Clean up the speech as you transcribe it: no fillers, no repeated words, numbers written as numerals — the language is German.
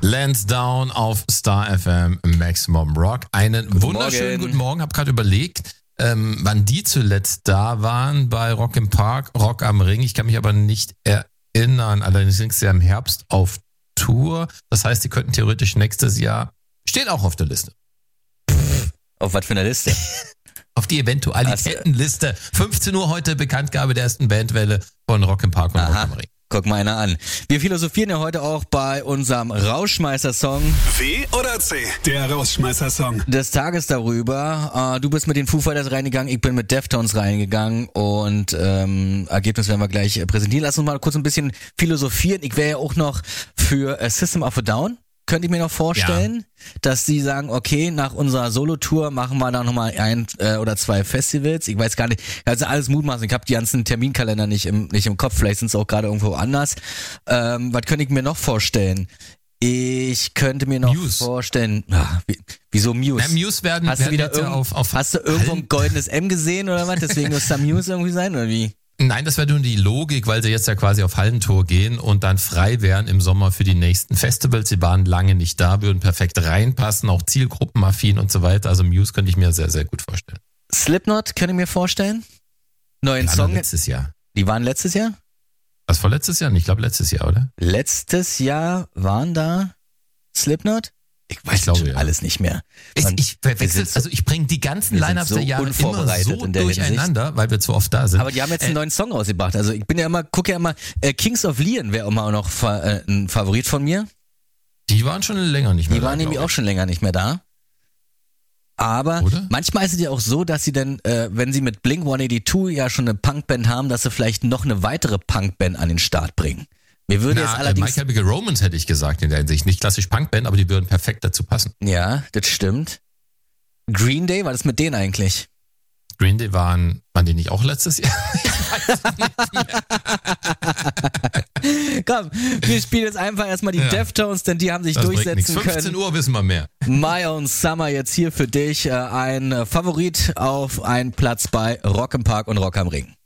Lansdowne auf Star FM Maximum Rock. Einen wunderschönen guten Morgen. Hab gerade überlegt, wann die zuletzt da waren bei Rock im Park, Rock am Ring. Ich kann mich aber nicht erinnern. Allerdings sind sie ja im Herbst auf Tour. Das heißt, die könnten theoretisch nächstes Jahr, steht auch auf der Liste. Auf was für eine Liste? Auf die Eventualitätenliste. 15 Uhr heute Bekanntgabe der ersten Bandwelle von Rock im Park und Rock am Ring. Guck mal einer an. Wir philosophieren ja heute auch bei unserem Rauschmeißer-Song. W oder C? Der Rauschmeißer-Song des Tages darüber. Du bist mit den Foo Fighters reingegangen, ich bin mit Deftones reingegangen und Ergebnis werden wir gleich präsentieren. Lass uns mal kurz ein bisschen philosophieren. Ich wäre ja auch noch für System of a Down. Könnte ich mir noch vorstellen, dass sie sagen, okay, nach unserer Solo-Tour machen wir da nochmal ein oder zwei Festivals. Ich weiß gar nicht, also alles mutmaßen. Ich habe die ganzen Terminkalender nicht im Kopf. Vielleicht sind es auch gerade irgendwo anders. Was könnte ich mir noch vorstellen? Ich könnte mir noch vorstellen, wieso Muse? Muse werden wieder hast du irgendwo ein goldenes M gesehen oder was? Deswegen muss da Muse irgendwie sein oder wie? Nein, das wäre nur die Logik, weil sie jetzt ja quasi auf Hallentour gehen und dann frei wären im Sommer für die nächsten Festivals. Sie waren lange nicht da, würden perfekt reinpassen, auch zielgruppenaffin und so weiter. Also Muse könnte ich mir sehr, sehr gut vorstellen. Slipknot könnte ich mir vorstellen. Neuen Song. Letztes Jahr. Die waren letztes Jahr? Was war letztes Jahr? Ich glaube letztes Jahr, oder? Letztes Jahr waren da Slipknot? Ich weiß schon alles nicht mehr. Ich bringe die ganzen Line-Ups der Jahre immer so durcheinander, weil wir zu oft da sind. Aber die haben jetzt einen neuen Song rausgebracht. Also ich gucke ja immer, Kings of Leon wäre auch mal noch ein Favorit von mir. Die waren schon länger nicht mehr da. Die waren nämlich auch schon länger nicht mehr da. Aber manchmal ist es ja auch so, dass sie dann, wenn sie mit Blink-182 ja schon eine Punkband haben, dass sie vielleicht noch eine weitere Punkband an den Start bringen. Mir würde jetzt allerdings My Chemical Romance hätte ich gesagt in der Hinsicht. Nicht klassisch Punkband, aber die würden perfekt dazu passen. Ja, das stimmt. Green Day, war das mit denen eigentlich? Green Day waren die nicht auch letztes Jahr? Ich weiß nicht mehr. Komm, wir spielen jetzt einfach erstmal die Deftones, denn die haben sich durchsetzen können. 15 Uhr wissen wir mehr. My Own Summer jetzt hier für dich. Ein Favorit auf einen Platz bei Rock im Park und Rock am Ring.